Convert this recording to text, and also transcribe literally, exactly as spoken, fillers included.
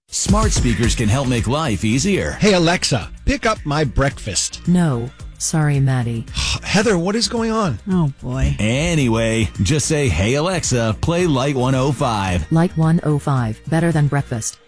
Smart speakers can help make life easier. Hey, Alexa, pick up my breakfast. No. Sorry, Maddie. Heather, what is going on? Oh, boy. Anyway, just say, hey, Alexa, play Light one oh five. Light one oh five. Better than breakfast.